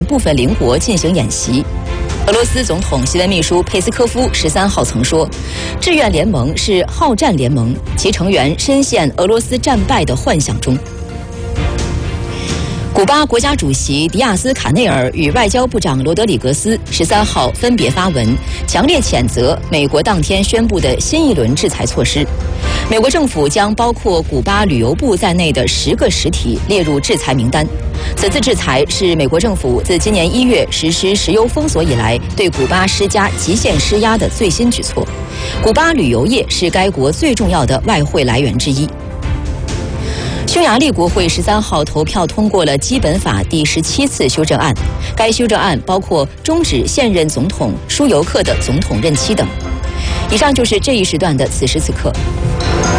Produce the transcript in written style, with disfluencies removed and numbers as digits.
部分邻国进行演习。俄罗斯总统新闻秘书佩斯科夫13号曾说，志愿联盟是好战联盟，其成员深陷俄罗斯战败的幻想中。古巴国家主席迪亚斯卡内尔与外交部长罗德里格斯13号分别发文，强烈谴责美国当天宣布的新一轮制裁措施。美国政府将包括古巴旅游部在内的10个实体列入制裁名单。此次制裁是美国政府自今年1月实施石油封锁以来对古巴施加极限施压的最新举措。古巴旅游业是该国最重要的外汇来源之一。匈牙利国会13号投票通过了基本法第17次修正案，该修正案包括终止现任总统舒尤克的总统任期等。以上就是这一时段的此时此刻。